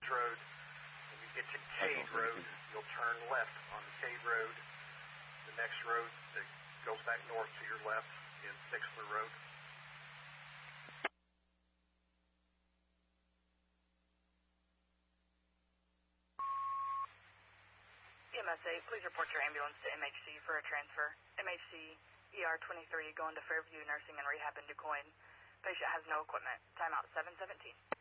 Road. When you get to Cade Road, you'll turn left on Cade Road. The next road that goes back north to your left is Bixler Road. EMSA, please report your ambulance to MHC for a transfer. MHC, ER-23 going to Fairview Nursing and Rehab in DuQuoin. Patient has no equipment. Timeout 717.